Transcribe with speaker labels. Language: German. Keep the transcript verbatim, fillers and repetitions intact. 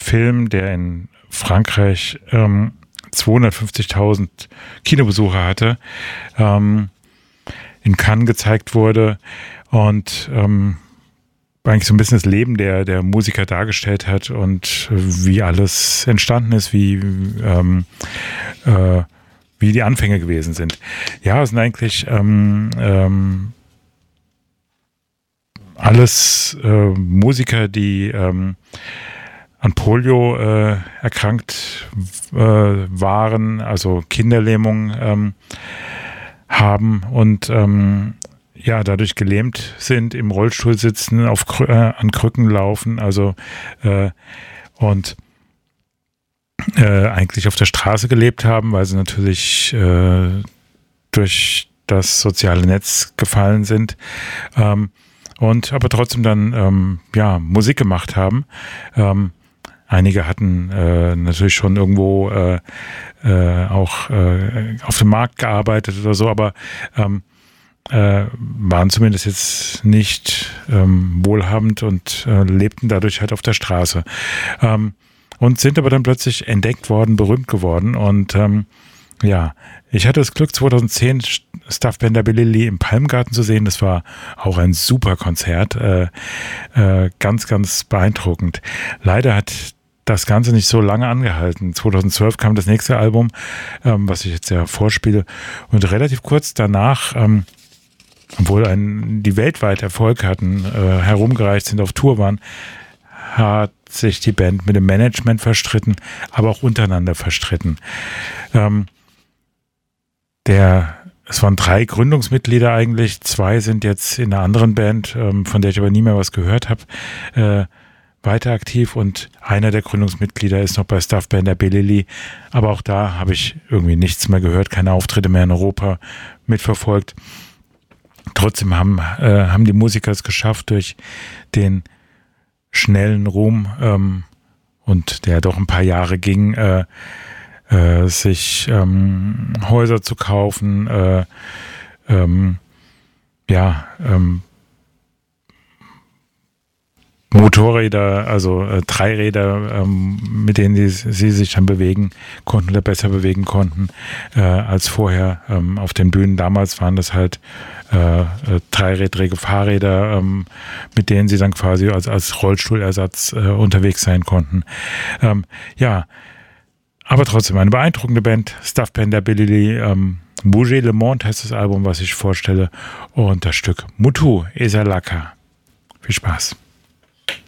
Speaker 1: Film, der in Frankreich ähm, zweihundertfünfzigtausend Kinobesucher hatte, ähm, in Cannes gezeigt wurde und ähm, eigentlich so ein bisschen das Leben der, der Musiker dargestellt hat und wie alles entstanden ist, wie, ähm, äh, wie die Anfänge gewesen sind. Ja, es sind eigentlich ähm, ähm, alles äh, Musiker, die ähm, an Polio äh, erkrankt äh, waren, also Kinderlähmung ähm, haben und ähm, ja, dadurch gelähmt sind, im Rollstuhl sitzen, auf Krü- äh, an Krücken laufen, also äh, und äh, eigentlich auf der Straße gelebt haben, weil sie natürlich äh, durch das soziale Netz gefallen sind ähm, und aber trotzdem dann ähm, ja, Musik gemacht haben. Ähm, einige hatten äh, natürlich schon irgendwo äh, äh, auch äh, auf dem Markt gearbeitet oder so, aber ähm, Äh, waren zumindest jetzt nicht ähm, wohlhabend und äh, lebten dadurch halt auf der Straße. Ähm, und sind aber dann plötzlich entdeckt worden, berühmt geworden. Und ähm, ja, ich hatte das Glück, zweitausendzehn Stuff Bender Billy Lee im Palmgarten zu sehen. Das war auch ein super Konzert. Äh, äh, ganz, ganz beeindruckend. Leider hat das Ganze nicht so lange angehalten. zweitausendzwölf kam das nächste Album, ähm, was ich jetzt ja vorspiele. Und relativ kurz danach ähm, obwohl ein, die weltweit Erfolg hatten, äh, herumgereist sind, auf Tour waren, hat sich die Band mit dem Management verstritten, aber auch untereinander verstritten. Ähm, der, es waren drei Gründungsmitglieder eigentlich, zwei sind jetzt in einer anderen Band, ähm, von der ich aber nie mehr was gehört habe, äh, weiter aktiv und einer der Gründungsmitglieder ist noch bei Stuff Bender Billy Lee, aber auch da habe ich irgendwie nichts mehr gehört, keine Auftritte mehr in Europa mitverfolgt. Trotzdem haben, äh, haben die Musiker es geschafft, durch den schnellen Ruhm ähm, und der doch ein paar Jahre ging, äh, äh, sich ähm, Häuser zu kaufen, äh, ähm, ja, ähm, Motorräder, also äh, Dreiräder, ähm, mit denen die, sie sich dann bewegen konnten oder besser bewegen konnten äh, als vorher ähm, auf den Bühnen. Damals waren das halt äh, äh, dreirädrige Fahrräder, ähm, mit denen sie dann quasi als, als Rollstuhlersatz äh, unterwegs sein konnten. Ähm, ja, aber trotzdem eine beeindruckende Band, Stuff Bender Billy Lee, ähm, Bouger Le Monde heißt das Album, was ich vorstelle, und das Stück Mutu Esalaka. Viel Spaß.